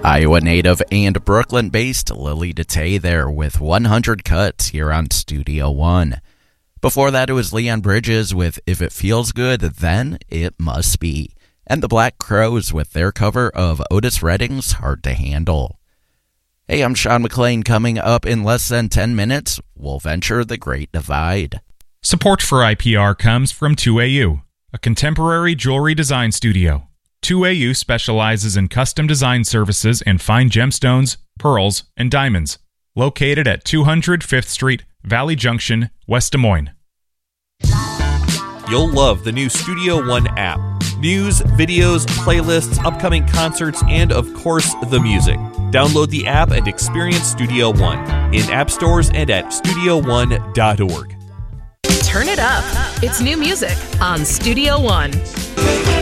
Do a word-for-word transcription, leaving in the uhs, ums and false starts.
Iowa native and Brooklyn-based Lily Detay there with one hundred Cuts here on Studio One. Before that, it was Leon Bridges with If It Feels Good, Then It Must Be. And the Black Crowes with their cover of Otis Redding's Hard to Handle. Hey, I'm Sean McLean. Coming up in less than ten minutes, we'll venture the Great Divide. Support for I P R comes from two A U, a contemporary jewelry design studio. two A U specializes in custom design services in fine gemstones, pearls, and diamonds. Located at two hundred Fifth Street, Valley Junction, West Des Moines. You'll love the new Studio One app. News, videos, playlists, upcoming concerts, and of course, the music. Download the app and experience Studio One in app stores and at studio one dot org. Turn it up. It's new music on Studio One.